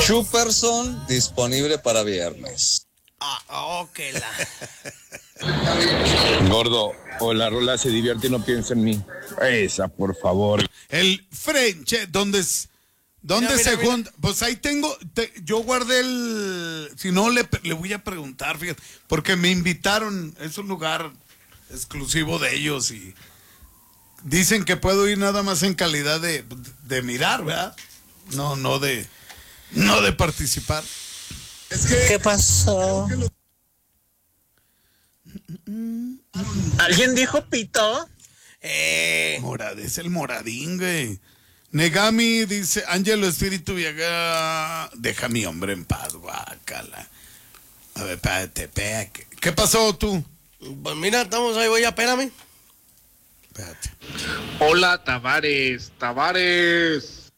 Chuperson disponible para viernes. Ok, Gordo, o la rola se divierte y no piensa en mí. Esa, por favor. El French, ¿dónde se junta? Pues ahí tengo, yo guardé el, si no le voy a preguntar, fíjate, porque me invitaron, es un lugar exclusivo de ellos y dicen que puedo ir nada más en calidad de mirar, ¿verdad? No de participar. ¿Qué pasó? ¿Alguien dijo pito? Es el moradín, güey. Negami dice, Ángelo Espíritu Viaga, deja a mi hombre en paz, guácala. A ver, espérate. ¿Qué pasó tú? Pues mira, estamos ahí, voy, espérame. Espérate. Hola, Tavares.